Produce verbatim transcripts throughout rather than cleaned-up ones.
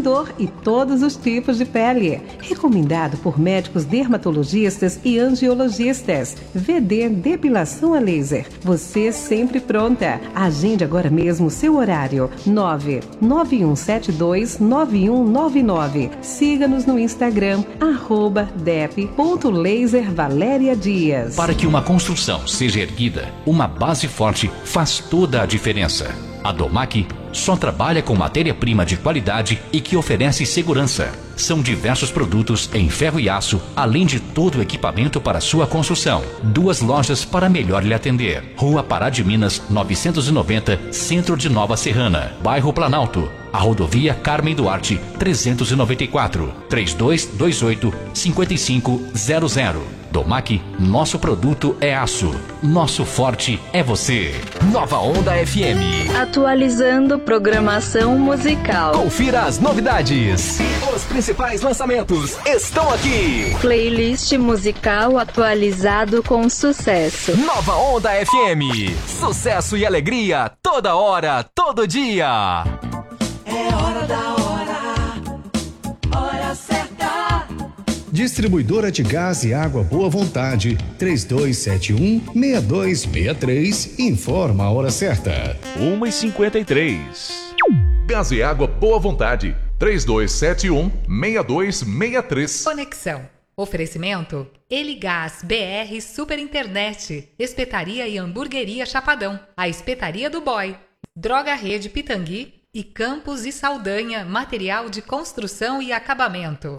dor e todos os tipos de pele. Recomendado por médicos dermatologistas e angiologistas. V D Depilação a Laser. Você sempre pronta. Agende agora mesmo seu horário. nove nove um sete dois nove um nove nove. Siga-nos no Instagram, arroba dep ponto laser Valéria Dias. Para que uma construção seja erguida, uma base forte faz toda a diferença. A Domac só trabalha com matéria-prima de qualidade e que oferece segurança. São diversos produtos em ferro e aço, além de todo o equipamento para sua construção. Duas lojas para melhor lhe atender. Rua Pará de Minas, novecentos e noventa, Centro de Nova Serrana, Bairro Planalto. A rodovia Carmen Duarte, trezentos e noventa e quatro, trinta e dois vinte e oito, cinquenta e cinco zero zero. Domac, nosso produto é aço. Nosso forte é você. Nova Onda F M. Atualizando programação musical. Confira as novidades. Os principais lançamentos estão aqui. Playlist musical atualizado com sucesso. Nova Onda F M. Sucesso e alegria toda hora, todo dia. É hora da hora, hora certa. Distribuidora de gás e água Boa Vontade, três dois sete um, seis dois seis três, informa a hora certa. uma e cinquenta e três. Gás e água Boa Vontade, três dois sete um, seis dois seis três. Conexão. Oferecimento Eligás B R Super Internet, Espetaria e Hamburgueria Chapadão, a Espetaria do Boy, Droga Rede Pitangui e Campos e Saldanha, material de construção e acabamento.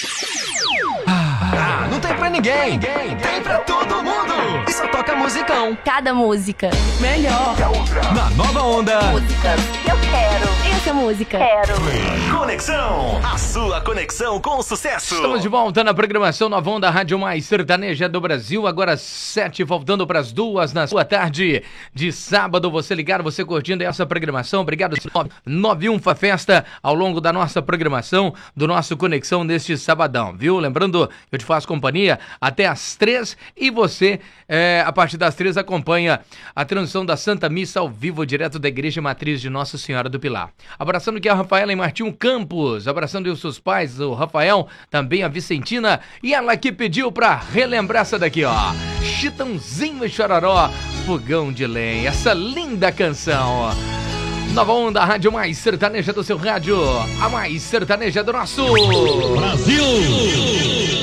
Ah, não tem pra ninguém, tem pra todo mundo. E só toca musicão. Cada música melhor. Na Nova Onda. Músicas que eu quero. Essa música. Quero. Conexão, a sua conexão com o sucesso. Estamos de volta na programação Nova Onda, Rádio Mais Sertaneja do Brasil. Agora sete, voltando para as duas na sua tarde de sábado. Você ligado, você curtindo essa programação. Obrigado. nove um Festa ao longo da nossa programação, do nosso Conexão neste sabadão, viu? Lembrando, eu te faço companhia até às três e você, é, a partir das três, acompanha a transmissão da Santa Missa ao vivo, direto da Igreja Matriz de Nossa Senhora do Pilar. Abraçando aqui a Rafaela em Martinho Campos, abraçando os seus pais, o Rafael, também a Vicentina, e ela que pediu pra relembrar essa daqui, ó, Chitãozinho e Chororó, Fogão de Lenha, essa linda canção. Nova Onda, a rádio mais sertaneja do seu rádio, a mais sertaneja do nosso Brasil.